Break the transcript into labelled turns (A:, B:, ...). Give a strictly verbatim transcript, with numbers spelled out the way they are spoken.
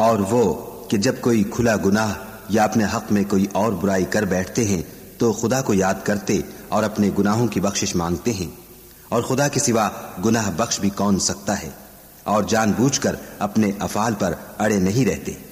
A: और वो कि जब कोई खुला गुनाह या अपने हक में कोई और बुराई कर बैठते हैं तो खुदा को याद करते और अपने गुनाहों की बख्शिश मांगते हैं, और खुदा के सिवा गुनाह बख्श भी कौन सकता है, और जानबूझकर अपने अफाल पर अड़े नहीं रहते।